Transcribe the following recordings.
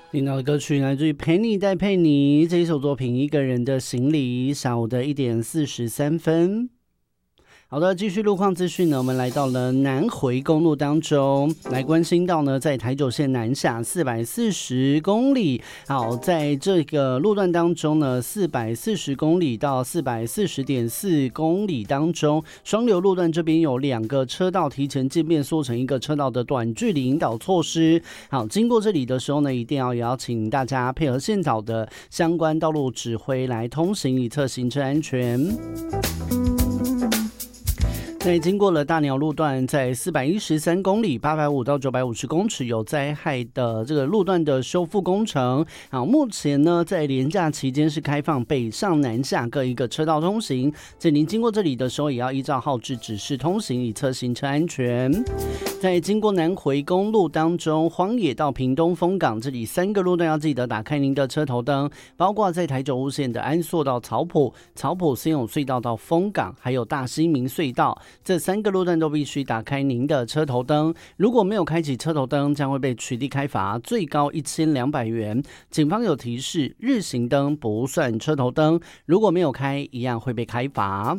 听到的歌曲来自于陪你戴佩妮这一首作品《一个人的行李》，下午的1点43分。好的，继续路况资讯呢，我们来到了南回公路当中，来关心到呢，在台九线南下440公里。好，在这个路段当中呢，440公里到440.4公里当中，双流路段这边有2个车道提前渐变缩成1个车道的短距离引导措施。好，经过这里的时候呢，一定要也要请大家配合现场的相关道路指挥来通行，以测行车安全。在经过了大鸟路段，在413公里850到950公尺有灾害的这个路段的修复工程。好，目前呢在连假期间是开放北上南下各1个车道通行，在您经过这里的时候也要依照号志指示通行，以测行车安全。在经过南回公路当中，荒野到屏东丰港这里3个路段要记得打开您的车头灯，包括在台九雾线的安朔到草埔森永隧道到丰港，还有大溪明隧道，这3个路段都必须打开您的车头灯。如果没有开启车头灯，将会被取缔开罚，最高1200元。警方有提示，日行灯不算车头灯，如果没有开，一样会被开罚。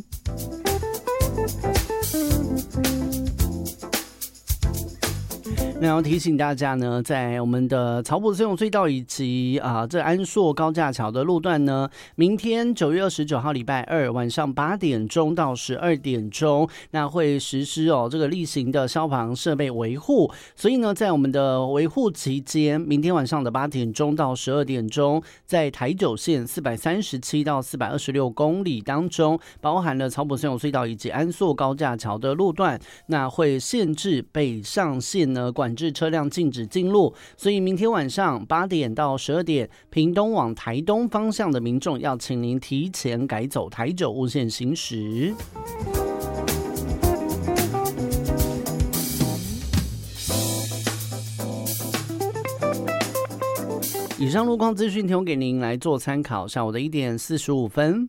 那要提醒大家呢，在我们的草埔森永隧道以及这安朔高架桥的路段呢，明天9月29号礼拜二晚上8点钟到12点钟，那会实施这个例行的消防设备维护。所以呢，在我们的维护期间，明天晚上的8点钟到12点钟，在台九线437到426公里当中，包含了草埔森永隧道以及安朔高架桥的路段，那会限制北上线呢管制车辆禁止进入，所以明天晚上8点到12点，屏东往台东方向的民众要请您提前改走台九雾线行驶。以上路况资讯提供给您来做参考，下午的1点45分。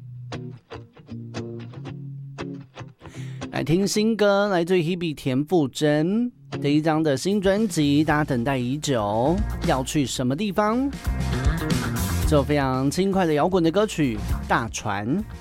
来听新歌，来自于 Hebe 田馥甄的一张的新专辑，大家等待已久，要去什么地方？这首非常轻快的摇滚的歌曲《大船》。